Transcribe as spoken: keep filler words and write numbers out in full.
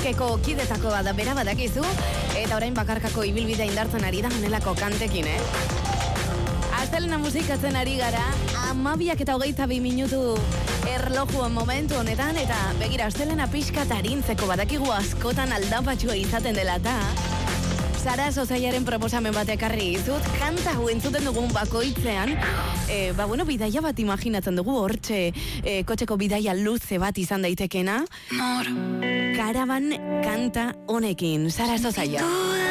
Keko kidetako bada bera badakizu, eta orain bakarkako ibilbidea indartzen ari da honelako kantekin, eh? Astelena musikatzen ari gara, amabiak eta hogeita bi minutu erlojuan momentu honetan, eta begira, astelena pixkat arintzeko badakigu askotan aldapatxua izaten dela eta Sara Sozaiaren proposamen bat ekarri izut, kanta hau entzuten dugun bakoitzean, e, ba bueno, bidaia bat imaginatzen dugu, hortxe e, kotxeko bidaia luze bat izan daitekena. Karaban kanta honekin, Sara Sozaia.